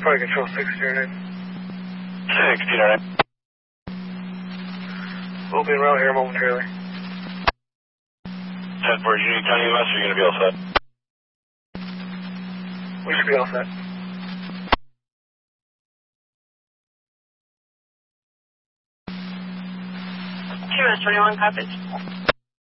Flight Control 609. 609. We'll be en route here momentarily. 10-4, do you need County EMS or are you going to be all set? We should be all set. QS 21 copies.